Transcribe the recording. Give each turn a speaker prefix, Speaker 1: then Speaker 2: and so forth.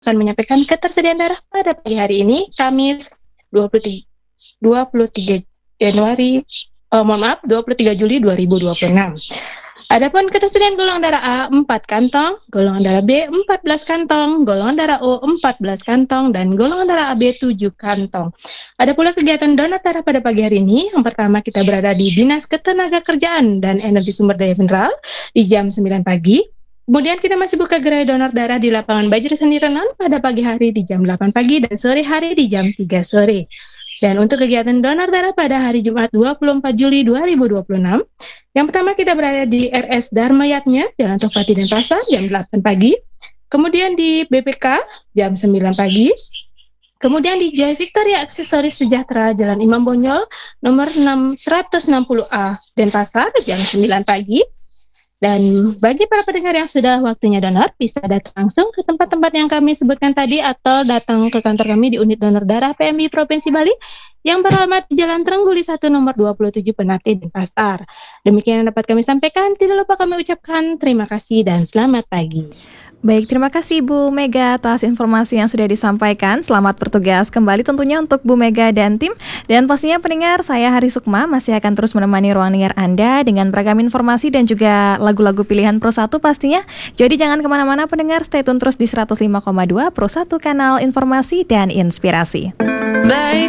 Speaker 1: akan menyampaikan ketersediaan darah pada pagi hari ini, Kamis 23 Januari, 23 Juli 2026. Adapun ketersediaan golongan darah A 4 kantong, golongan darah B 14 kantong, golongan darah O 14 kantong, dan golongan darah AB 7 kantong. Ada pula kegiatan donor darah pada pagi hari ini. Yang pertama, kita berada di Dinas Ketenagakerjaan dan Energi Sumber Daya Mineral di jam 9 pagi. Kemudian kita masih buka gerai donor darah di lapangan Bajri Seni Renon pada pagi hari di jam 8 pagi dan sore hari di jam 3 sore. Dan untuk kegiatan donor darah pada hari Jumat 24 Juli 2026, yang pertama kita berada di RS Dharma Yatnya, Jalan Topati Denpasar, jam 8 pagi. Kemudian di BPK, jam 9 pagi. Kemudian di Jaya Victoria Aksesoris Sejahtera, Jalan Imam Bonjol, nomor 160A, Denpasar, jam 9 pagi. Dan bagi para pendengar yang sudah waktunya donor, bisa datang langsung ke tempat-tempat yang kami sebutkan tadi atau datang ke kantor kami di unit donor darah PMI Provinsi Bali yang beralamat di Jalan Trengguli 1 nomor 27 Penate Denpasar. Demikian yang dapat kami sampaikan. Tidak lupa kami ucapkan terima kasih dan selamat pagi.
Speaker 2: Baik, terima kasih Bu Mega atas informasi yang sudah disampaikan. Selamat bertugas kembali tentunya untuk Bu Mega dan tim. Dan pastinya pendengar, saya Hari Sukma masih akan terus menemani ruang dengar Anda dengan beragam informasi dan juga lagu-lagu pilihan Pro 1 pastinya. Jadi jangan kemana-mana pendengar, stay tune terus di 105,2 Pro 1 kanal informasi dan inspirasi.
Speaker 3: Baik.